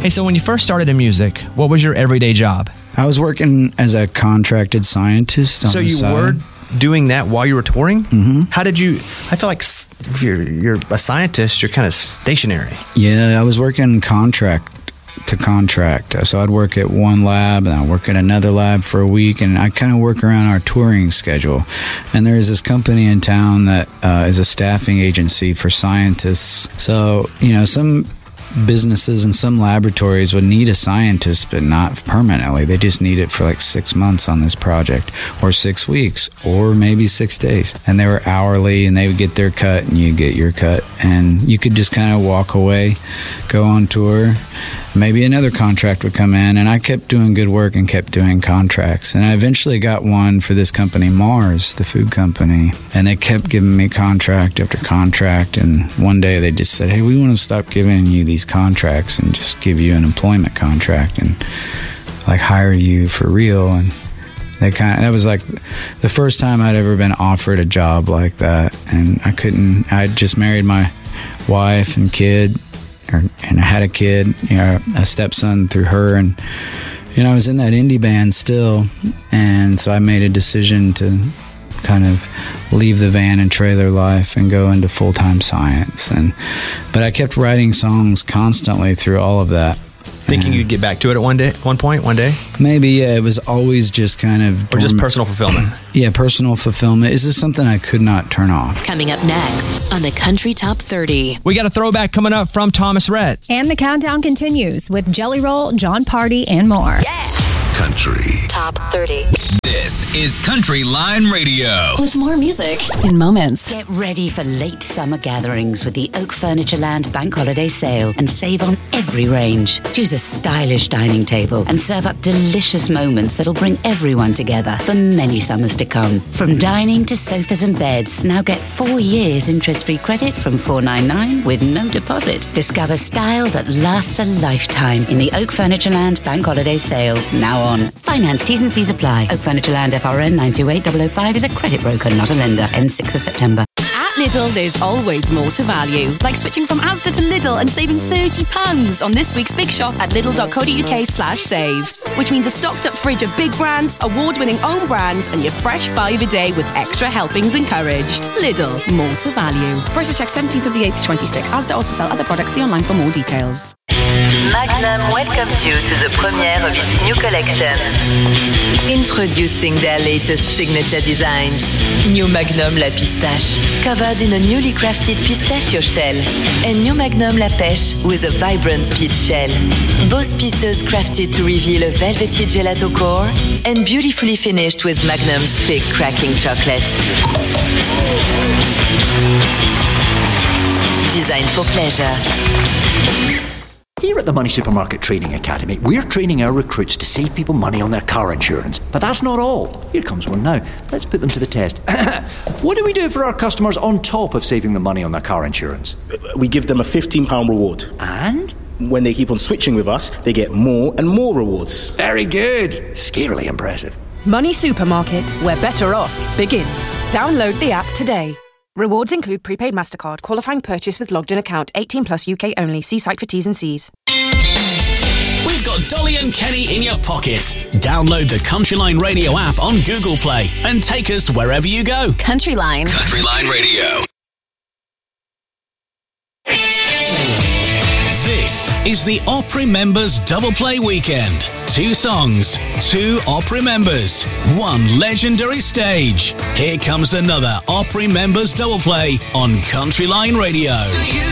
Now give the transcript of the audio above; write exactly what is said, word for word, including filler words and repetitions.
Hey, so when you first started in music, what was your everyday job? I was working as a contracted scientist on So the you side. were doing that while you were touring? Mm-hmm. How did you, I feel like s- if you're, you're a scientist, you're kind of stationary. Yeah, I was working contract to contract. So I'd work at one lab and I'd work at another lab for a week, and I kind of work around our touring schedule. And there's this company in town that uh, is a staffing agency for scientists. So, you know, some businesses and some laboratories would need a scientist, but not permanently. They just need it for like six months on this project, or six weeks, or maybe six days. And they were hourly, and they would get their cut, and you get your cut. And you could just kind of walk away, go on tour. Maybe another contract would come in, and I kept doing good work and kept doing contracts. And I eventually got one for this company, Mars, the food company. And they kept giving me contract after contract. And one day they just said, hey, we want to stop giving you these contracts and just give you an employment contract and like hire you for real. And they kind of, that was like the first time I'd ever been offered a job like that. And I couldn't, I just married my wife and kid. And I had a kid, you know, a stepson through her, and you know, I was in that indie band still, and so I made a decision to kind of leave the van and trailer life and go into full-time science. And but I kept writing songs constantly through all of that. Thinking you'd get back to it at one day, one point, one day? Maybe, yeah. It was always just kind of... Or just personal fulfillment? Yeah, personal fulfillment. Is this something I could not turn off? Coming up next on the Country Top thirty. We got a throwback coming up from Thomas Rhett. And the countdown continues with Jelly Roll, John Party, and more. Yeah! Country Top thirty. This is Country Line Radio. With more music in moments. Get ready for late summer gatherings with the Oak Furniture Land Bank Holiday Sale and save on every range. Choose a stylish dining table and serve up delicious moments that'll bring everyone together for many summers to come. From dining to sofas and beds, now get four years interest-free credit from four ninety-nine with no deposit. Discover style that lasts a lifetime in the Oak Furniture Land Bank Holiday Sale, now on. Finance T's and C's apply. Oak Furniture Land F R N nine two eight zero zero five is a credit broker, not a lender. Ends sixth of September. At Lidl, there's always more to value. Like switching from Asda to Lidl and saving thirty pounds on this week's big shop at lidl.co.uk slash save. Which means a stocked up fridge of big brands, award-winning own brands, and your fresh five a day with extra helpings encouraged. Lidl, more to value. Prices check seventeenth of the eighth, twenty-six. Asda also sell other products. See online for more details. Magnum welcomes you to the premiere of its new collection. Introducing their latest signature designs. New Magnum La Pistache, covered in a newly crafted pistachio shell. And New Magnum La Pêche with a vibrant peach shell. Both pieces crafted to reveal a velvety gelato core and beautifully finished with Magnum's thick cracking chocolate. Designed for pleasure. Here at the Money Supermarket Training Academy, we're training our recruits to save people money on their car insurance. But that's not all. Here comes one now. Let's put them to the test. What do we do for our customers on top of saving them money on their car insurance? We give them a fifteen pounds reward. And? When they keep on switching with us, they get more and more rewards. Very good. Scarily impressive. Money Supermarket, where better off begins. Download the app today. Rewards include prepaid MasterCard, qualifying purchase with logged in account, eighteen plus U K only. See site for T's and C's. We've got Dolly and Kenny in your pocket. Download the Countryline Radio app on Google Play and take us wherever you go. Countryline. Countryline Radio. This is the Opry Members Double Play Weekend. Two songs, two Opry members, one legendary stage. Here comes another Opry Members Double Play on Countryline Radio.